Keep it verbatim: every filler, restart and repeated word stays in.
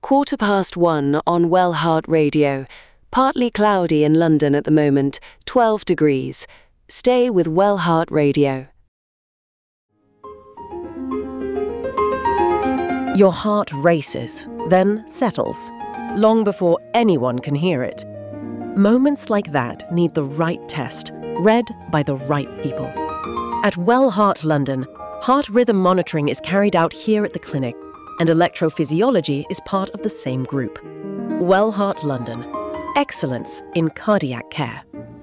Quarter past one on Wellheart Radio. Partly cloudy in London at the moment, twelve degrees. Stay with Wellheart Radio. Your heart races, then settles, long before anyone can hear it. Moments like that need the right test, read by the right people. At Wellheart London, heart rhythm monitoring is carried out here at the clinic, and electrophysiology is part of the same group. Wellheart London. Excellence in cardiac care.